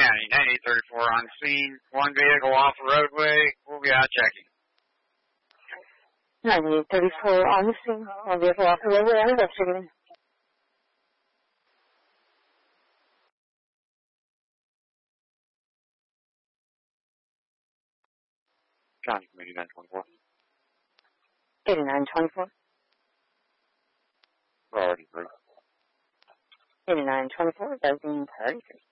County, 9834 on scene. One vehicle off the roadway. We'll be out checking. 9834 on the scene. One vehicle off the roadway and investigating. County Committee 924. 8924. Priority 3. 8924, that being priority 3.